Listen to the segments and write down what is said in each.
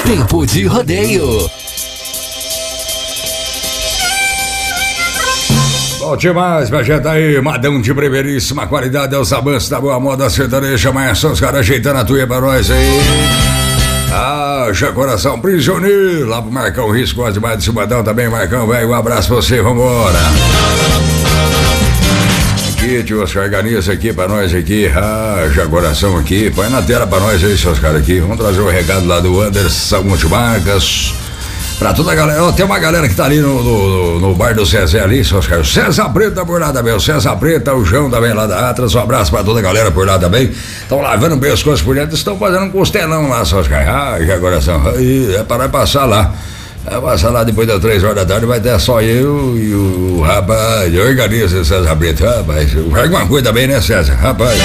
Tempo de rodeio. Bom demais, minha gente aí, madão de primeiríssima qualidade, é os avanços da boa moda sertaneja, mas são os caras ajeitando a tua pra nós aí. Já coração prisioneiro, lá pro Marcão Risco, gosta demais desse madão também, Marcão, velho, um abraço pra você, vambora. Aqui, tio Oscar, organiza aqui pra nós aqui, já coração aqui, põe na tela pra nós aí, seus caras aqui, vamos trazer o recado lá do Anderson Multimarcas. Pra toda a galera, tem uma galera que tá ali no bar do César ali, seus caras. César Preto tá por lá também, o César Preto, o João também lá da Atlas, um abraço pra toda a galera por lá também. Estão lavando bem as coisas por dentro, estão fazendo um costelão lá, seus caras. Já coração, é para passar lá. Vai passar lá depois das 3 horas da tarde, vai ter só eu e o rapaz, organiza César Preto, rapaz. Faz alguma coisa também, né, César? Rapaz.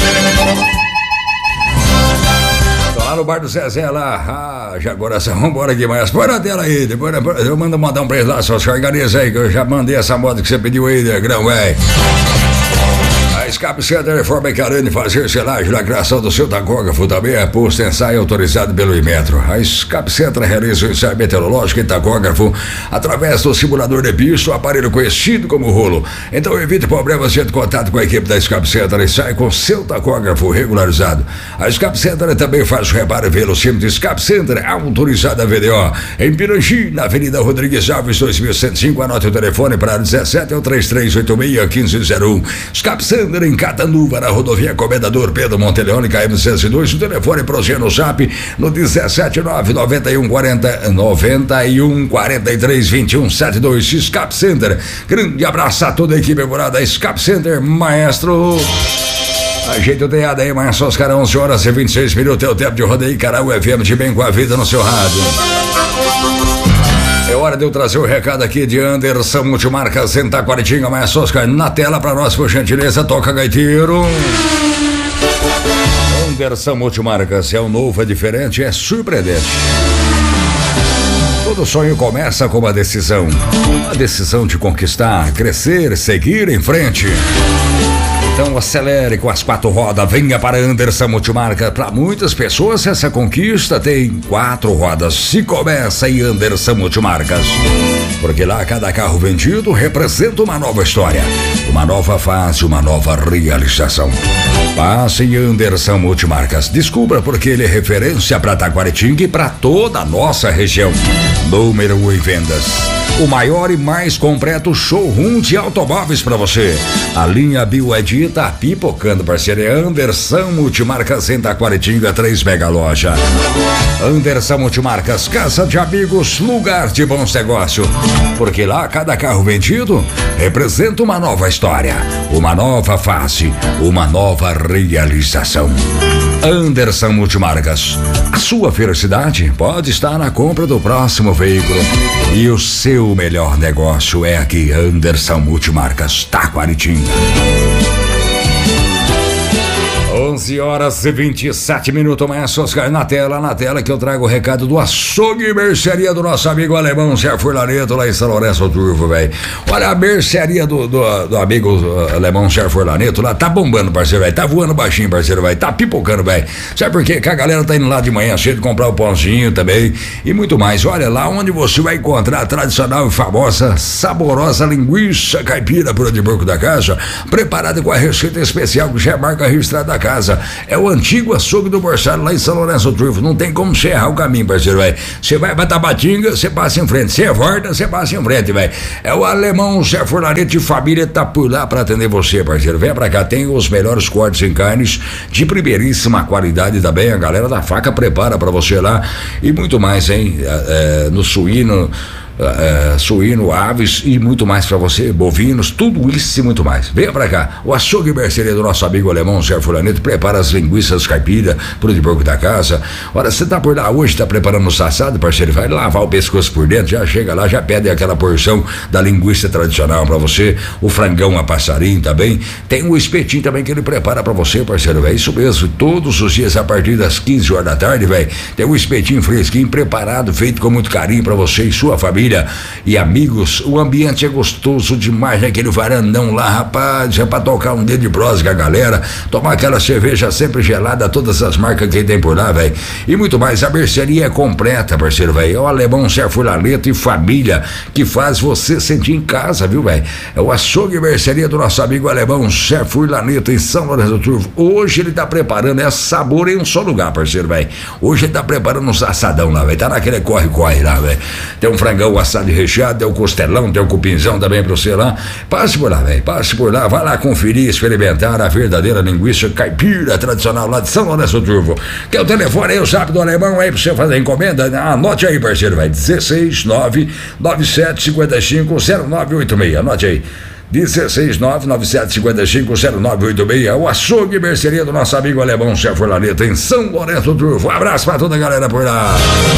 Lá no bar do Zezé lá, já agora vambora aqui, mas põe na tela aí, depois eu mando mandar um pra eles lá, só se organiza aí, que eu já mandei essa moda que você pediu aí, Negrão, velho. A Escape Center Reforma Carane fazer selagem na criação do seu tacógrafo também é posto ensaio autorizado pelo Imetro. A Escape Center realiza o ensaio meteorológico e tacógrafo através do simulador de pista, o aparelho conhecido como rolo. Então evite problemas de contato com a equipe da Escape Center e sai com seu tacógrafo regularizado. A Escape Center também faz o reparo velocímetro. Escape Center autorizada VDO em Pirangi, na Avenida Rodrigues Alves 2105. Anote o telefone para 17 ou 3386-1501. Escape Center em Catanduva, na rodovia Comendador Pedro Monteleone, KM-102. O telefone pro no Zap no 179-9143-2172. Escape Center. Grande abraço a toda a equipe morada. Escape Center, maestro. Ajeita o teado aí, mas só os caras 11 horas e 26 minutos. É o tempo de rodeio, Carau FM de bem com a vida no seu rádio. É hora de eu trazer o recado aqui de Anderson Multimarcas em Taquaritinga, mas só os caras na tela pra nós, por gentileza, toca gaiteiro. Anderson Multimarcas é o novo, é diferente, é surpreendente. Todo sonho começa com uma decisão de conquistar, crescer, seguir em frente. Então acelere com as 4 rodas, venha para Anderson Multimarcas. Para muitas pessoas essa conquista tem 4 rodas. Se começa em Anderson Multimarcas, porque lá cada carro vendido representa uma nova história, uma nova fase, uma nova realização. Passe em Anderson Multimarcas, descubra porque ele é referência para Taquaritinga e para toda a nossa região. Número 1 em vendas, o maior e mais completo showroom de automóveis para você. A linha BYD tá pipocando, parceiro. É Anderson Multimarcas em Taquaritinga, 3 mega loja. Anderson Multimarcas, casa de amigos, lugar de bons negócios. Porque lá cada carro vendido representa uma nova história, uma nova fase, uma nova realização. Anderson Multimarcas, a sua felicidade pode estar na compra do próximo veículo. E o seu melhor negócio é aqui, Anderson Multimarcas, Taquaritinga. 11 horas e 27 minutos, mas na tela que eu trago o recado do açougue e mercearia do nosso amigo alemão Zé Furlaneto, lá em São Lourenço Turvo, velho. Olha, a mercearia do amigo alemão Zé Furlaneto lá tá bombando, parceiro, velho. Tá voando baixinho, parceiro, velho. Tá pipocando, velho. Sabe por quê? Que a galera tá indo lá de manhã cedo comprar o pãozinho também e muito mais. Olha, lá onde você vai encontrar a tradicional e famosa, saborosa linguiça caipira pura de porco da casa, preparada com a receita especial que já é marca registrada da casa. É o antigo açougue do Borsário lá em São Lourenço Turvo. Não tem como você errar o caminho, parceiro, velho. Você vai pra Tabatinga, você passa em frente. Você volta, você passa em frente, velho. É o alemão Zé Furlaneto de família, tá por lá pra atender você, parceiro. Vem pra cá, tem os melhores cortes em carnes de primeiríssima qualidade também. A galera da faca prepara pra você lá e muito mais, hein? No suíno, aves e muito mais pra você, bovinos, tudo isso e muito mais. Venha pra cá, o açougue e mercearia do nosso amigo alemão Zé Furlaneto prepara as linguiças caipira, puro de porco da casa. Ora, você tá por lá hoje, tá preparando o assado, parceiro, vai lavar o pescoço por dentro, já chega lá, já pede aquela porção da linguiça tradicional pra você, o frangão a passarinho também, tem o espetinho também que ele prepara pra você, parceiro, é isso mesmo, todos os dias a partir das 15 horas da tarde, velho, tem o espetinho fresquinho, preparado, feito com muito carinho pra você e sua família. família e amigos. O ambiente é gostoso demais naquele varandão lá, rapaz. É pra tocar um dedo de prosa com a galera, tomar aquela cerveja sempre gelada, todas as marcas que tem por lá, velho. E muito mais. A mercearia é completa, parceiro, velho. É o alemão Zé Furlaneta e família que faz você sentir em casa, viu, velho? É o açougue e mercearia do nosso amigo alemão Zé Furlaneta em São Lourenço do Turvo. Hoje ele tá preparando, é sabor em um só lugar, parceiro, velho. Hoje ele tá preparando uns assadão lá, velho. Tá naquele corre-corre lá, velho. Tem um frangão assado e recheado, tem um costelão, tem um cupinzão também pra você lá. Passe por lá, velho. Passe por lá, vai lá conferir, experimentar a verdadeira linguiça caipira tradicional lá de São Lourenço do Turvo. Que é o telefone aí, o zap do alemão aí pra você fazer encomenda. Anote aí, parceiro, velho. 16997550986. Anote aí. 16997550986. O açougue e mercearia do nosso amigo alemão Zé Furlaneta em São Lourenço do Turvo. Um abraço pra toda a galera por lá.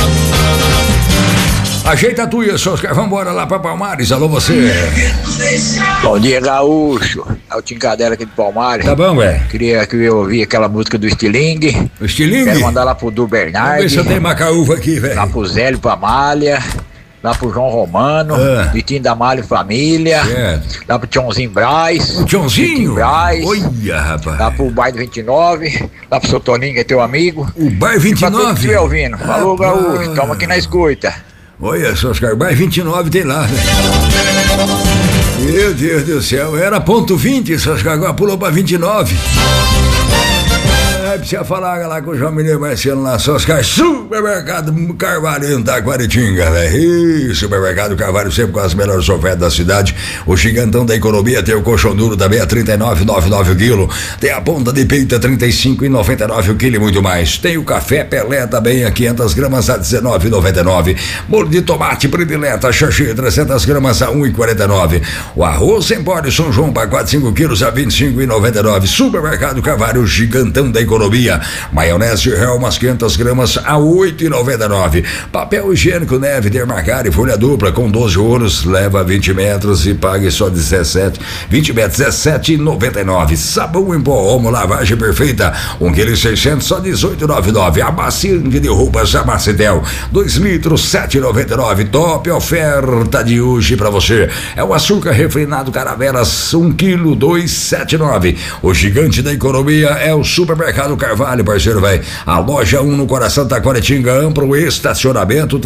Ajeita a tua, Oscar. Vambora lá pra Palmares. Alô, você. Bom dia, Gaúcho. É o Tincadera aqui de Palmares. Tá bom, velho. Queria que eu ouvir aquela música do Estilingue. O Estilingue? Quero mandar lá pro Du Bernardi. Vamos ver se eu tenho macaúva aqui, velho. Lá pro Zélio, pra Malha. Lá pro João Romano. Vitinho da Malha e família. Certo. Lá pro Tchonzinho Braz. O Tchonzinho? Braz. Olha, rapaz. Lá pro Bairro 29. Lá pro seu Toninho, que é teu amigo. O Bairro 29? E pra tudo que estiver ouvindo. Falou, Gaúcho. Toma aqui na escuta. Olha só, Oscar, Bairro 29 tem lá, velho. Meu Deus do céu, era ponto 20, Oscar, agora pulou pra 29. Precisa falar lá com o João Mineiro Marcelo lá, Oscar, Supermercado Carvalho em Taquaritinga, velho. Supermercado Carvalho sempre com as melhores ofertas da cidade. O gigantão da economia tem o colchão duro também a 39,99 o quilo. Tem a ponta de peito a 35,99 o quilo e muito mais. Tem o café Pelé também a 500 gramas a 19,99. Molho de tomate predileta Xaxi 300 gramas a 1,49. O arroz Empório São João para 4,5 quilos a 25,99. Supermercado Carvalho, o gigantão da economia. Maionese real umas 500 gramas a 8,99. Papel higiênico Neve Dermarcar e folha dupla com 12 rolos, leva 20 metros e pague só 20 metros, 17,99. Sabão em pó Omo lavagem perfeita 1,6 kg só 18,99. Amaciante de roupas Amacitel 2 litros 7,99. Top oferta de hoje pra você. É o açúcar refinado Caravelas 1 kg 2,79. O gigante da economia é o Supermercado Carvalho, parceiro, velho. A loja 1 no coração Taquaritinga, amplo estacionamento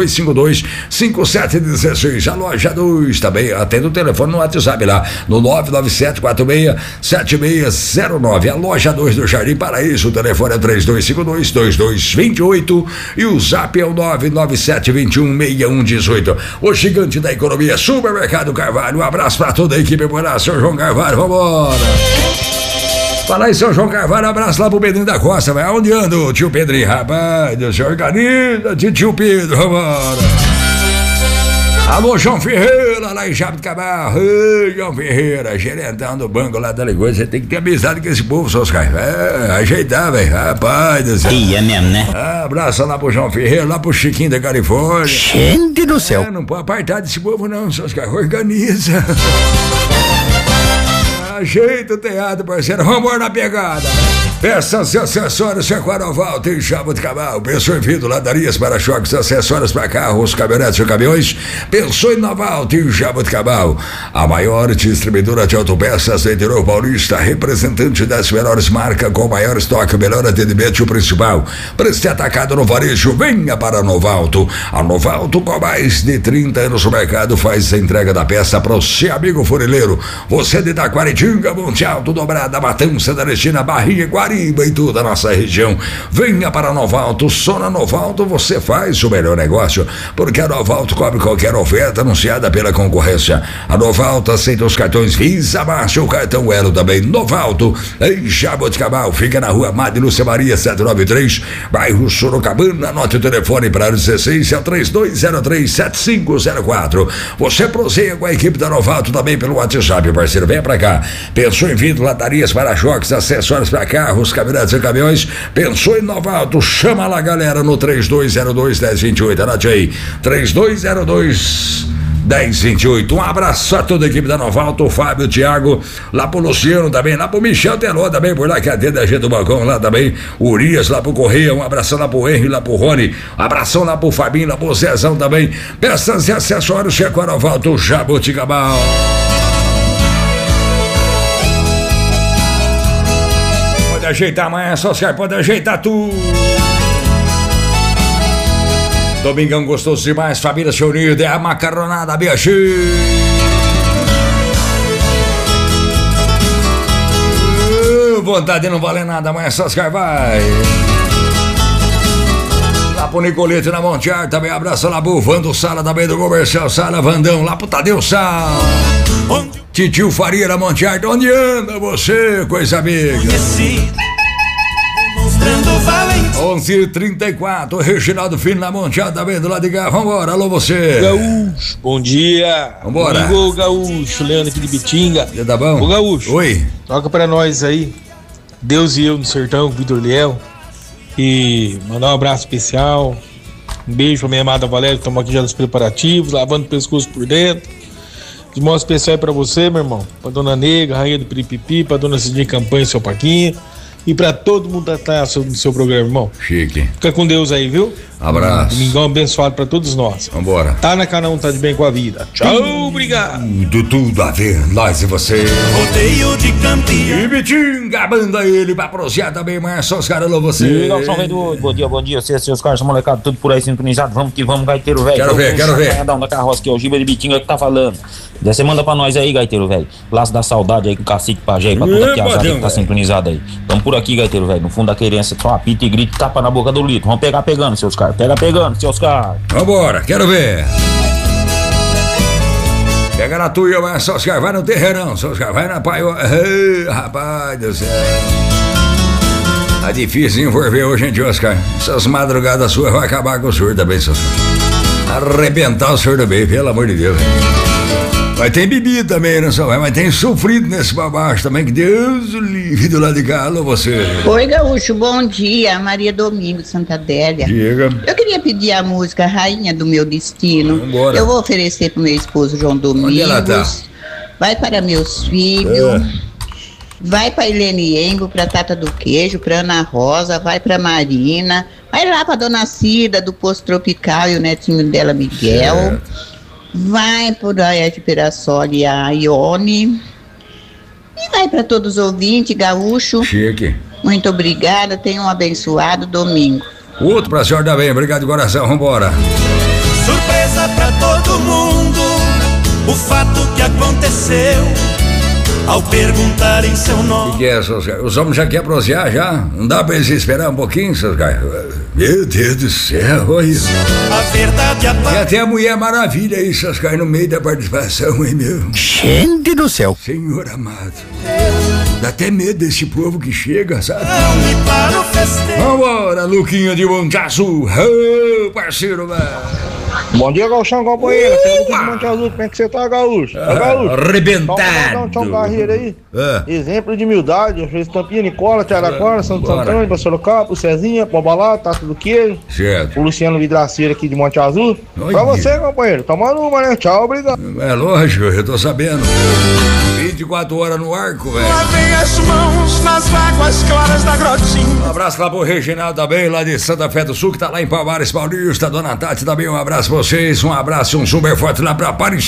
3252-5716. A loja 2 também atende o telefone no WhatsApp lá no 997467609. A loja 2 do Jardim Paraíso, o telefone é 3252-2228 e o zap é o 997216118. O gigante da economia, Supermercado Carvalho. Um abraço pra toda a equipe por lá, seu João Carvalho, vambora. Fala aí, seu João Carvalho, abraço lá pro Pedrinho da Costa, vai. Onde anda o tio Pedrinho? Rapaz, Deus, se organiza, tio Pedro, vambora. Alô, João Ferreira, lá em Jabuticabal. João Ferreira, gerentão do banco lá da Ligória. Você tem que ter amizade com esse povo, seus caras. Ajeitar, velho. Rapaz do céu. E é mesmo, né? Abraço lá pro João Ferreira, lá pro Chiquinho da Califórnia. Gente do céu. Não pode apartar desse povo, não, seus caras. Organiza. Ajeita o teatro, parceiro. Vamos na pegada. Peças e acessórios Sequaroval, tem Jabuticabal. Pensou em vidro, ladarias, para-choques, acessórios para carros, caminhonetes e caminhões. Pensou em Noval, tem Jabuticabal. A maior distribuidora de autopeças do interior paulista, representante das melhores marcas, com maior estoque, melhor atendimento e o principal. Preço atacado no varejo, venha para a Novalto. A Novalto, com mais de 30 anos no mercado, faz a entrega da peça para o seu amigo funileiro. Você de Taquaritinga, Monte Alto, Dobrada, Matança, Darestina, Barrinha, Guariba e toda a nossa região. Venha para a Novalto. Só na Novalto você faz o melhor negócio, porque a Novalto cobre qualquer oferta anunciada pela concorrência. A Novalto aceita os cartões Visa, Marcha, o cartão Elo também. Novalto, em Jaboticabal, fica na rua Madre Lúcia Maria 793, bairro Sorocabana. Anote o telefone para o 16 é o 3203-7504. Você proseia com a equipe da Novalto também pelo WhatsApp, parceiro. Venha pra cá. Pensou em vidro, ladarias, para-choques, acessórios para carros, caminhonetes e caminhões? Pensou em Novalto? Chama lá, galera, no 3202-1028. Anote aí, 3202 1028. Um abraço a toda a equipe da Nova Alto, o Fábio, o Thiago, lá pro Luciano também, lá pro Michel Teló também, por lá que atende a gente do balcão lá também, o Urias lá pro Correia, um abração lá pro Henry, lá pro Rony, um abração lá pro Fabinho, lá pro Zezão também, peças e acessórios, chegou a Nova Alto, Jaboticabal. Pode ajeitar amanhã, só pode ajeitar tudo. Domingão gostoso demais, família se unida, é a macarronada Biachi. Vontade não vale nada, amanhã só vai. Lá pro Nicolete na Montear, também abraço lá pro Vando Sala, também do Comercial Sala, Vandão, lá pro Tadeu Sal. Titio Faria na Montear, onde anda você, coisa amiga? 11h34, Reginaldo Filho na Monteada, também do lado de cá. Vambora, alô você. Gaúcho, bom dia. Vambora. Domingo, Gaúcho, Leandro aqui de Bitinga. Tá bom? Ô, Gaúcho. Oi. Toca pra nós aí, Deus e eu no sertão, Vitor Liel. E mandar um abraço especial. Um beijo pra minha amada Valéria, que estamos aqui já nos preparativos, lavando o pescoço por dentro. De modo especial pra você, meu irmão. Pra dona Nega, rainha do Piripipi, pra dona Cidinha Campanha e seu Paquinha. E pra todo mundo que tá no seu programa, irmão. Chique. Fica com Deus aí, viu? Abraço. Domingão abençoado pra todos nós. Vambora. Tá na canal, tá de bem com a vida. Tchau, obrigado. Tudo a ver, nós e você. Rodeio de campeão. E Bitinga, a banda ele, pra prosear também, mas só os caras, alô você. Legal, São Rei do Oito. Bom dia, vocês, seus caras, molecada, tudo por aí sintonizado. Vamos que vamos, gaiteiro velho. Quero ver. Da carroça, que é o Giba de Bitinga que tá falando. Você manda pra nós aí, gaiteiro velho. Laço da saudade aí com o Cacique Pajé aí, pra toda a piazada que tá sintonizada aí. Tamo por aqui, gaiteiro velho. No fundo da querência, só apita e grita e tapa na boca do litro. Vamos pegar pegando, seus caras. Pega pegando, seus caras. Vambora, quero ver. Pega na tua, mas só os caras, vai no terreirão, só os caras, vai na paiola. Rapaz do céu. Tá difícil envolver hoje em dia, Oscar. Essas madrugadas suas vão acabar com o senhor também, seus caras. Arrebentar o senhor também, pelo amor de Deus. Mas tem bebido também, não só vai, mas tem sofrido nesse babaço também, que Deus o livre do lado de cá, alô você. Oi, Gaúcho, bom dia, Maria Domingos, Santa Adélia. Diga. Eu queria pedir a música Rainha do Meu Destino. Vambora. Eu vou oferecer pro meu esposo João Domingos. Onde ela tá? Vai para meus filhos. Vai para Helene Embo, pra Tata do Queijo, pra Ana Rosa, vai pra Marina. Vai lá pra Dona Cida, do Posto Tropical, e o netinho dela, Miguel. Vai por Aia de Pirassoli e a Ione. E vai para todos os ouvintes, Gaúcho. Chique. Muito obrigada, tenha um abençoado domingo. Outro pra senhora também, obrigado de coração, vambora. Surpresa pra todo mundo, o fato que aconteceu. Ao perguntarem seu nome. Que é, seus caras? Os homens já querem prosear já? Não dá pra eles esperar um pouquinho, seus caras? Meu Deus do céu, olha isso. A verdade E aparece. até a Mulher Maravilha aí, seus caras, no meio da participação, hein, meu? Gente do céu. Senhor amado. Dá até medo desse povo que chega, sabe? E para o festejo. Vambora, Luquinha de Monte Azul. Ô, parceiro, velho. Bom dia, Gauchão, companheiro. Você é Lucas de Monte Azul, como é que você tá, Gaúcho? Gaúcho. Arrebentado. Tchau, Carreira aí. É. Exemplo de humildade, eu fiz Tampinha, Nicola, Tiaracora, Santo Bora. Antônio, para Sorocaba, o Cezinha, Pombalá, Tato do Queijo, Certo. o Luciano Vidraceiro aqui de Monte Azul. Oi, Pra você, companheiro, tomando uma, né? Tchau, obrigado. É lógico, eu tô sabendo. 24 horas no arco, velho. Lavem as mãos nas águas claras da grotinha. Um abraço lá pro Reginaldo também, lá de Santa Fé do Sul, que tá lá em Palmares Paulista. Dona Tati também, um abraço pra vocês. Um abraço e um super forte lá pra Paris.